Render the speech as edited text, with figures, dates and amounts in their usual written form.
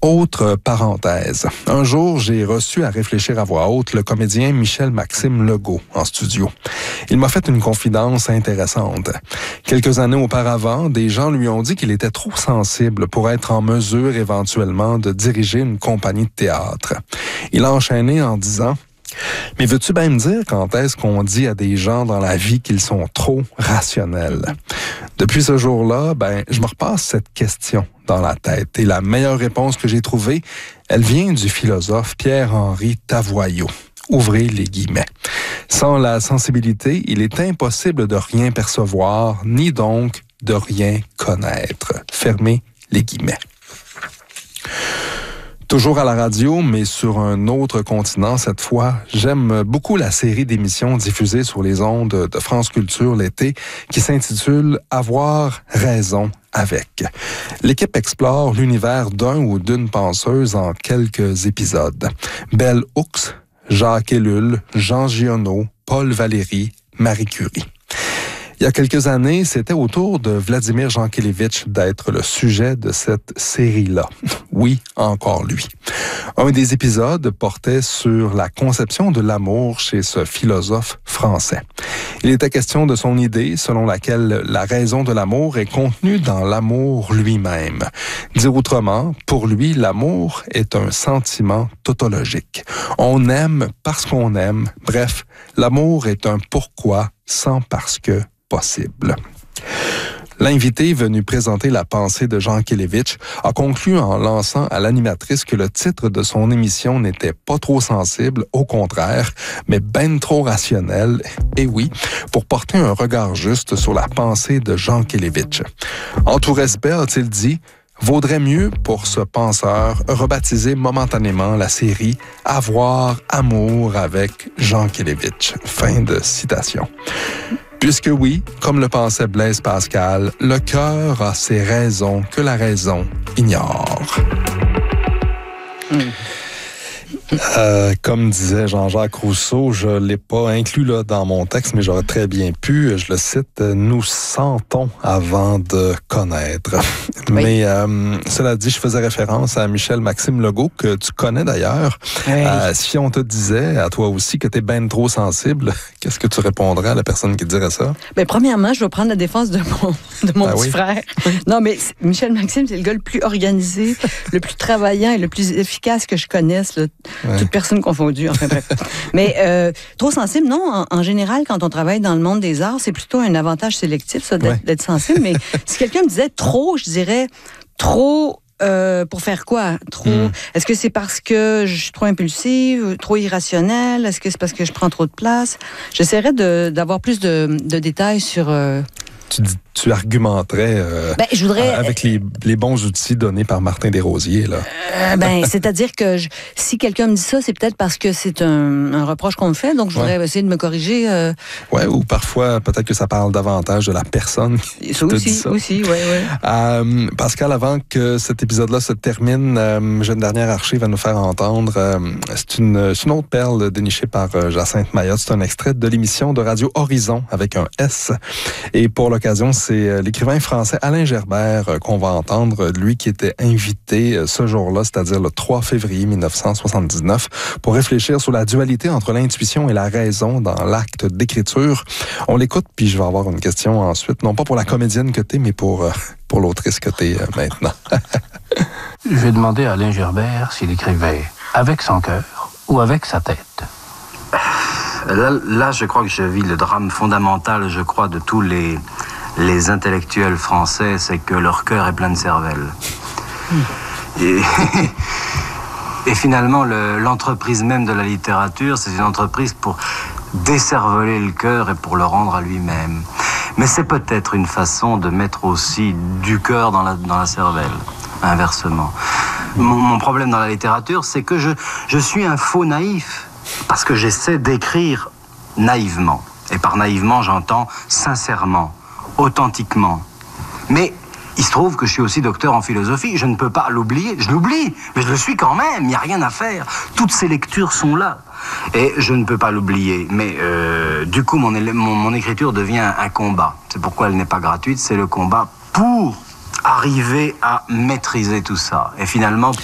Autre parenthèse. Un jour, j'ai reçu à réfléchir à voix haute le comédien Michel-Maxime Legault en studio. Il m'a fait une confidence intéressante. Quelques années auparavant, des gens lui ont dit qu'il était trop sensible pour être en mesure éventuellement de diriger une compagnie de théâtre. Il a enchaîné en disant: « Mais veux-tu bien me dire quand est-ce qu'on dit à des gens dans la vie qu'ils sont trop rationnels? » Depuis ce jour-là, je me repasse cette question dans la tête. Et la meilleure réponse que j'ai trouvée, elle vient du philosophe Pierre-Henri Tavoyot. Ouvrez les guillemets. Sans la sensibilité, il est impossible de rien percevoir, ni donc de rien connaître. Fermez les guillemets. Toujours à la radio, mais sur un autre continent cette fois, j'aime beaucoup la série d'émissions diffusées sur les ondes de France Culture l'été qui s'intitule « Avoir raison avec ». L'équipe explore l'univers d'un ou d'une penseuse en quelques épisodes. Bell Hooks, Jacques Ellul, Jean Giono, Paul Valéry, Marie Curie. Il y a quelques années, c'était au tour de Vladimir Jankélévitch d'être le sujet de cette série-là. Oui, encore lui. Un des épisodes portait sur la conception de l'amour chez ce philosophe français. Il était question de son idée selon laquelle la raison de l'amour est contenue dans l'amour lui-même. Dire autrement, pour lui, l'amour est un sentiment tautologique. On aime parce qu'on aime. Bref, l'amour est un pourquoi sans parce que possible. L'invité venu présenter la pensée de Jankélévitch a conclu en lançant à l'animatrice que le titre de son émission n'était pas trop sensible, au contraire, mais ben trop rationnel, et oui, pour porter un regard juste sur la pensée de Jankélévitch. En tout respect, a-t-il dit, vaudrait mieux pour ce penseur rebaptiser momentanément la série « Avoir amour avec Jankélévitch ». Fin de citation. Puisque oui, comme le pensait Blaise Pascal, le cœur a ses raisons que la raison ignore. Comme disait Jean-Jacques Rousseau, je ne l'ai pas inclus là dans mon texte, mais j'aurais très bien pu, je le cite, « Nous sentons avant de connaître ». Oui. Mais cela dit, je faisais référence à Michel-Maxime Legault, que tu connais d'ailleurs. Oui. Si on te disait, à toi aussi, que tu es ben trop sensible, qu'est-ce que tu répondrais à la personne qui te dirait ça? Bien, premièrement, je vais prendre la défense de mon petit frère. Non, mais Michel-Maxime, c'est le gars le plus organisé, le plus travaillant et le plus efficace que je connaisse, là. Ouais. Toute personne confondue, enfin bref. Mais trop sensible, non. En général, quand on travaille dans le monde des arts, c'est plutôt un avantage sélectif, ça, d'être sensible. Mais si quelqu'un me disait trop, je dirais trop... pour faire quoi? Trop. Est-ce que c'est parce que je suis trop impulsive, trop irrationnelle? Est-ce que c'est parce que je prends trop de place? J'essaierais d'avoir plus de détails sur... Tu argumenterais je voudrais, avec les bons outils donnés par Martin Desrosiers, là. C'est-à-dire que si quelqu'un me dit ça, c'est peut-être parce que c'est un reproche qu'on me fait, donc je voudrais essayer de me corriger. Ouais, ou parfois, peut-être que ça parle davantage de la personne qui te dit ça. Aussi, oui. Pascal, avant que cet épisode-là se termine, j'ai une dernière archive à nous faire entendre. C'est une autre perle dénichée par Jacinthe Mayotte. C'est un extrait de l'émission de Radio Horizon avec un S. Et pour l'occasion, c'est l'écrivain français Alain Gerbert qu'on va entendre, lui qui était invité ce jour-là, c'est-à-dire le 3 février 1979, pour réfléchir sur la dualité entre l'intuition et la raison dans l'acte d'écriture. On l'écoute, puis je vais avoir une question ensuite, non pas pour la comédienne que t'es, mais pour l'autrice que t'es maintenant. Je vais demander à Alain Gerbert s'il écrivait avec son cœur ou avec sa tête. Là, je crois que je vis le drame fondamental, je crois, de tous les intellectuels français, c'est que leur cœur est plein de cervelle. Et finalement, l'entreprise même de la littérature, c'est une entreprise pour décerveler le cœur et pour le rendre à lui-même. Mais c'est peut-être une façon de mettre aussi du cœur dans la cervelle, inversement. Mon problème dans la littérature, c'est que je suis un faux naïf. Parce que j'essaie d'écrire naïvement. Et par naïvement, j'entends sincèrement, authentiquement. Mais il se trouve que je suis aussi docteur en philosophie. Je ne peux pas l'oublier. Je l'oublie, mais je le suis quand même. Il n'y a rien à faire. Toutes ces lectures sont là. Et je ne peux pas l'oublier. Mais du coup, mon écriture devient un combat. C'est pourquoi elle n'est pas gratuite. C'est le combat pour arriver à maîtriser tout ça. Et finalement...